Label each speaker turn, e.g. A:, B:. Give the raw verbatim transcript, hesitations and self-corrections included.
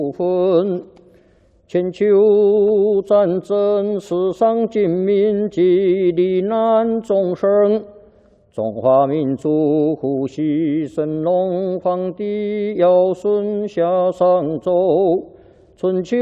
A: 部分。全球战争，世上尽民及罹难众生。中华民族呼吸神龙皇帝尧舜夏商周，春秋。